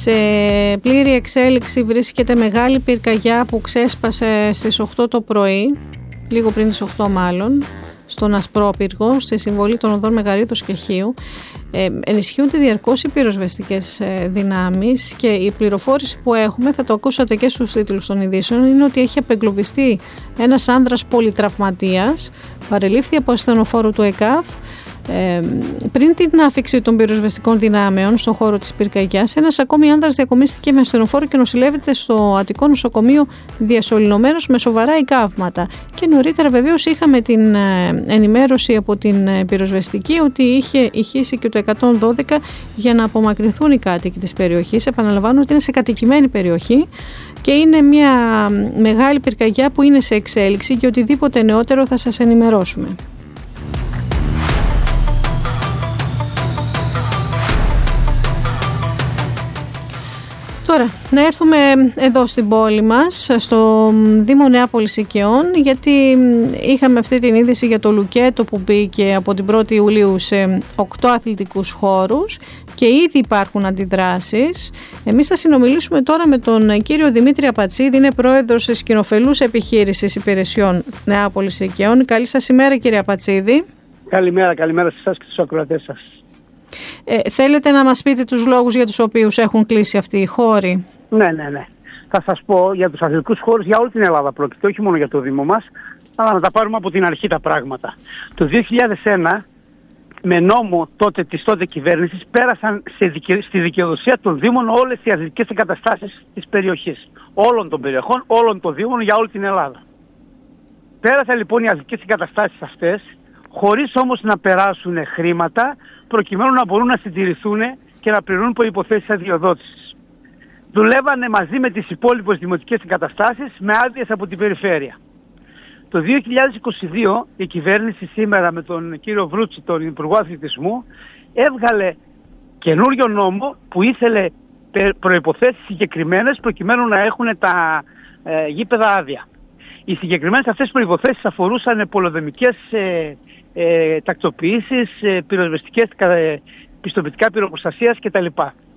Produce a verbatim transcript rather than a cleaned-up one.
Σε πλήρη εξέλιξη βρίσκεται μεγάλη πυρκαγιά που ξέσπασε στις οκτώ το πρωί, λίγο πριν τις οκτώ μάλλον, στον Ασπρόπυργο, στη συμβολή των οδών Μεγαρίτος και Χίου. Ε, ενισχύονται διαρκώς οι πυροσβεστικές ε, δυνάμεις και η πληροφόρηση που έχουμε, θα το ακούσατε και στους τίτλους των ειδήσεων, είναι ότι έχει απεγκλωβιστεί ένας άνδρας πολυτραυματίας, παρελήφθη από ασθενοφόρο του ΕΚΑΒ. Ε, πριν την άφιξη των πυροσβεστικών δυνάμεων στον χώρο της πυρκαγιάς, ένας ακόμη άνδρας διακομίστηκε με ασθενοφόρο και νοσηλεύεται στο Αττικό νοσοκομείο διασωληνωμένος με σοβαρά εικαύματα. Και νωρίτερα βεβαίως είχαμε την ενημέρωση από την πυροσβεστική ότι είχε ηχήσει και το εκατόν δώδεκα για να απομακρυνθούν οι κάτοικοι της περιοχής. Επαναλαμβάνω ότι είναι σε κατοικημένη περιοχή και είναι μια μεγάλη πυρκαγιά που είναι σε εξέλιξη και οτιδήποτε νεότερο θα σας ενημερώσουμε. Τώρα, να έρθουμε εδώ στην πόλη μας, στο Δήμο Νεάπολης Οικειών, γιατί είχαμε αυτή την είδηση για το λουκέτο που μπήκε από την πρώτη Ιουλίου σε οκτώ αθλητικούς χώρους και ήδη υπάρχουν αντιδράσεις. Εμείς θα συνομιλήσουμε τώρα με τον κύριο Δημήτρη Απατσίδη, είναι πρόεδρος της κοινοφελούς επιχείρησης υπηρεσιών Νεάπολης Οικειών. Καλή σας ημέρα, κύριε Απατσίδη. Καλημέρα, καλημέρα σε εσάς και στους ακροατές σας. Ε, θέλετε να μας πείτε τους λόγους για τους οποίους έχουν κλείσει αυτοί οι χώροι? Ναι, ναι, ναι. Θα σας πω για τους αθλητικούς χώρους για όλη την Ελλάδα πρόκειται, όχι μόνο για το Δήμο μας, αλλά να τα πάρουμε από την αρχή τα πράγματα. Το δύο χιλιάδες ένα, με νόμο τότε της τότε κυβέρνησης, πέρασαν σε δικαι... στη δικαιοδοσία των Δήμων όλες οι αθλητικές εγκαταστάσεις της περιοχής. Όλων των περιοχών, όλων των Δήμων για όλη την Ελλάδα. Πέρασαν λοιπόν οι αθλητικές εγκαταστάσεις αυτές, χωρίς όμως να περάσουν χρήματα, προκειμένου να μπορούν να συντηρηθούν και να πληρώνουν προϋποθέσεις αδειοδότησης. Δουλεύανε μαζί με τις υπόλοιπες δημοτικές εγκαταστάσεις με άδειες από την περιφέρεια. Το δύο χιλιάδες είκοσι δύο η κυβέρνηση σήμερα με τον κύριο Βρούτση, τον Υπουργό Αθλητισμού, έβγαλε καινούριο νόμο που ήθελε προϋποθέσεις συγκεκριμένες προκειμένου να έχουν τα ε, γήπεδα άδεια. Οι συγκεκριμένες αυτές προϋποθέσεις αφορούσαν πολεοδομικές ε, ε, τακτοποιήσεις, ε, πυροσβεστικές, ε, πιστοποιητικά πυροπροστασίας κτλ.